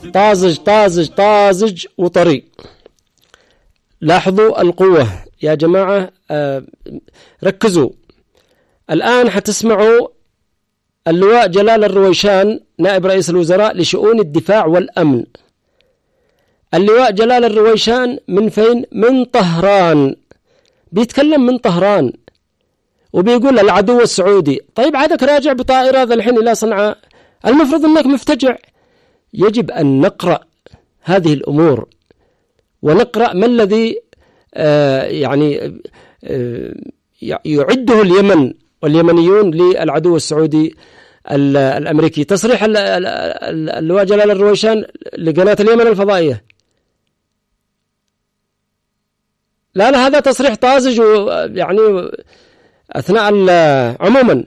طازج طازج طازج وطري. لاحظوا القوة يا جماعة، ركزوا. الآن حتسمعوا اللواء جلال الرويشان نائب رئيس الوزراء لشؤون الدفاع والأمن. اللواء جلال الرويشان من فين؟ من طهران، بيتكلم من طهران وبيقول العدو السعودي. طيب عادك راجع بطائرة هذا الحين إلى صنعاء، المفروض أنك مفتجع. يجب أن نقرأ هذه الأمور ونقرأ ما الذي يعده اليمن واليمنيون للعدو السعودي الأمريكي. تصريح اللواء جلال الرويشان لقناة اليمن الفضائية، لا هذا تصريح طازج يعني أثناء عموما.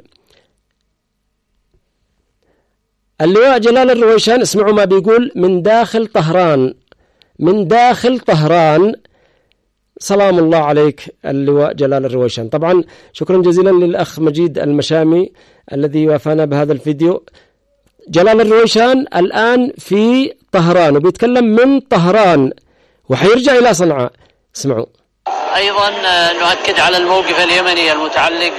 اللواء جلال الرويشان اسمعوا ما بيقول من داخل طهران، من داخل طهران. سلام الله عليك اللواء جلال الرويشان. طبعا شكرا جزيلا للأخ مجيد المشامي الذي وافانا بهذا الفيديو. جلال الرويشان الآن في طهران وبيتكلم من طهران وحيرجع إلى صنعاء. اسمعوا. أيضا نؤكد على الموقف اليمني المتعلق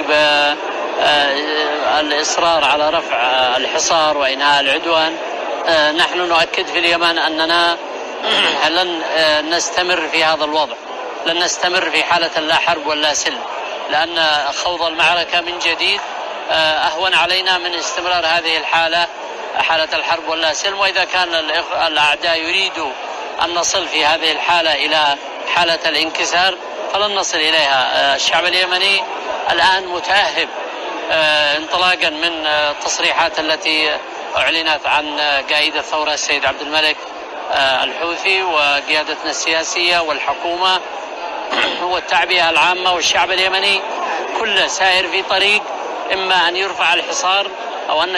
بالإصرار على رفع الحصار وإنهاء العدوان. نحن نؤكد في اليمن أننا لن نستمر في هذا الوضع، لن نستمر في حالة لا حرب ولا سلم، لأن خوض المعركة من جديد أهون علينا من استمرار هذه الحالة، حالة الحرب ولا سلم. وإذا كان الأعداء يريدوا أن نصل في هذه الحالة إلى حالة الانكسار فلن نصل إليها. الشعب اليمني الآن متأهب انطلاقا من التصريحات التي أعلنت عن قائد الثورة السيد عبد الملك الحوثي وقيادتنا السياسية والحكومة والتعبئة العامة، والشعب اليمني كله سائر في طريق إما أن يرفع الحصار أو أن